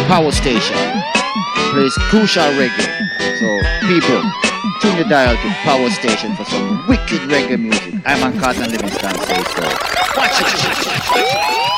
Power Station plays crucial reggae. So people, tune the dial to Power Station for some wicked reggae music. I'm on Carlton Livingston say so. Watch it.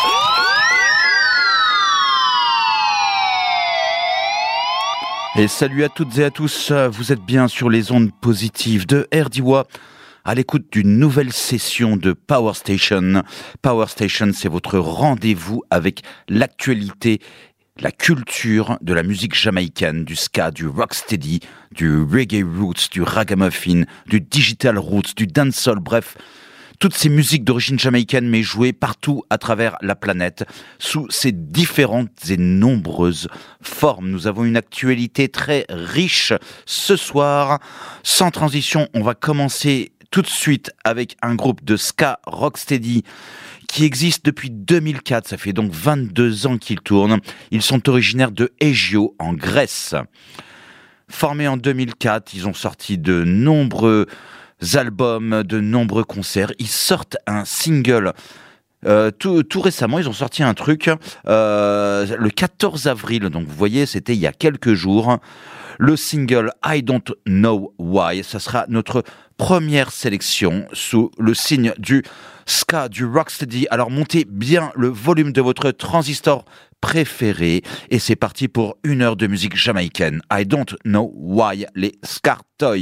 Et salut à toutes et à tous, vous êtes bien sur les ondes positives de RDWA, à l'écoute d'une nouvelle session de Power Station. Power Station, c'est votre rendez-vous avec l'actualité, la culture de la musique jamaïcaine, du ska, du rocksteady, du reggae roots, du ragamuffin, du digital roots, du dancehall, bref, toutes ces musiques d'origine jamaïcaine mais jouées partout à travers la planète, sous ces différentes et nombreuses formes. Nous avons une actualité très riche ce soir. Sans transition, on va commencer tout de suite avec un groupe de ska rocksteady qui existe depuis 2004. Ça fait donc 22 ans qu'ils tournent. Ils sont originaires de Aigio, en Grèce. Formés en 2004, ils ont sorti de nombreux albums, de nombreux concerts. Ils sortent un single tout récemment. Ils ont sorti un truc le 14 avril, donc vous voyez, c'était il y a quelques jours. Le single I Don't Know Why, ça sera notre première sélection sous le signe du ska, du rocksteady. Alors montez bien le volume de votre transistor préféré et c'est parti pour 1 heure de musique jamaïcaine. I Don't Know Why, les Scartoys.